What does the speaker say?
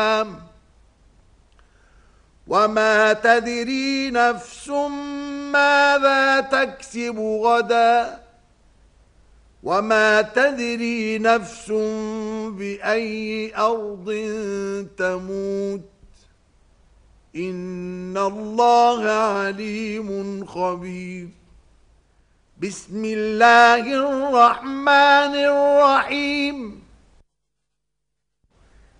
وما تدري نفس ماذا تكسب غدا وما تدري نفس بأي أرض تموت إن الله عليم خبير. بسم الله الرحمن الرحيم.